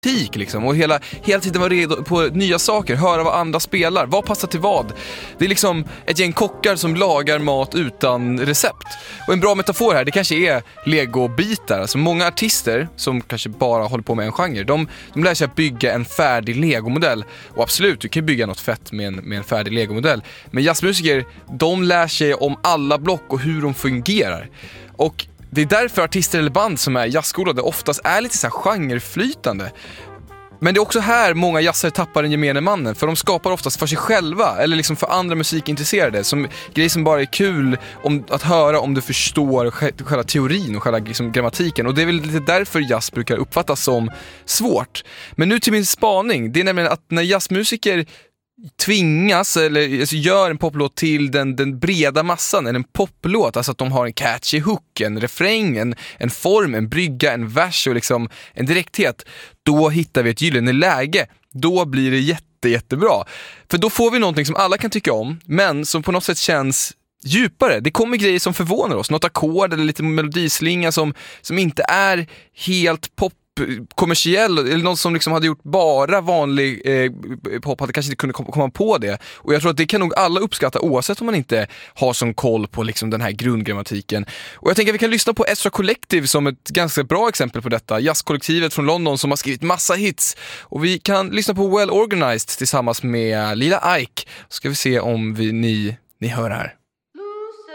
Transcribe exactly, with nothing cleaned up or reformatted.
liksom, och hela, hela tiden vara redo på nya saker, höra vad andra spelar, vad passar till vad. Det är liksom ett gäng kockar som lagar mat utan recept. Och en bra metafor här, det kanske är Lego-bitar. Alltså många artister som kanske bara håller på med en genre, de, de lär sig att bygga en färdig Lego-modell. Och absolut, du kan bygga något fett med en, med en färdig Lego-modell. Men jazzmusiker, de lär sig om alla block och hur de fungerar. Och det är därför artister eller band som är jazzskolade oftast är lite så här genreflytande. Men det är också här många jazzare tappar den gemene mannen, för de skapar oftast för sig själva eller liksom för andra musikintresserade, som grejer som bara är kul om, att höra om du förstår själva teorin och själva liksom grammatiken. Och det är väl lite därför jazz brukar uppfattas som svårt. Men nu till min spaning, det är nämligen att när jazzmusiker tvingas eller alltså, gör en poplåt till den, den breda massan, eller en poplåt, alltså att de har en catchy hook, en refräng, en, en form, en brygga, en vers och liksom en direkthet, då hittar vi ett gyllene läge. Då blir det jätte, jättebra. För då får vi någonting som alla kan tycka om, men som på något sätt känns djupare. Det kommer grejer som förvånar oss, något ackord eller lite melodislinga som, som inte är helt pop kommersiell, eller någon som liksom hade gjort bara vanlig eh, pop hade kanske inte kunnat komma på det. Och jag tror att det kan nog alla uppskatta, oavsett om man inte har sån koll på liksom den här grundgrammatiken. Och jag tänker att vi kan lyssna på Ezra Collective som ett ganska bra exempel på detta. Jazzkollektivet från London som har skrivit massa hits. Och vi kan lyssna på Well Organized tillsammans med Lila Ike. Så ska vi se om vi, ni, ni hör här.